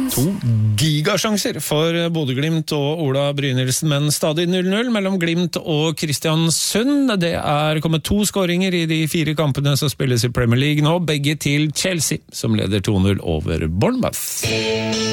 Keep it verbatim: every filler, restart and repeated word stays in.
To gigasjanser for Bodø-Glimt og Ola Brynildsen, men stadig null null mellom Glimt og Kristiansund. Det er kommet to skåringer i de fire kampene som spilles i Premier League nå, begge til Chelsea, som leder to null over Bournemouth.